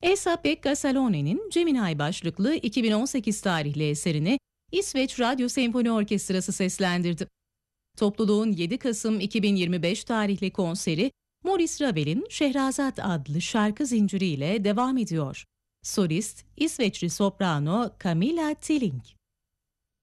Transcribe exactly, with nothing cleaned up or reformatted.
Esa-Pekka Salone'nin Gemini başlıklı iki bin on sekiz tarihli eserini İsveç Radyo Senfoni Orkestrası seslendirdi. Topluluğun yedi Kasım iki bin yirmi beş tarihli konseri Maurice Ravel'in Şehrazat adlı şarkı zinciriyle devam ediyor. Solist İsveçli soprano Camilla Tilling.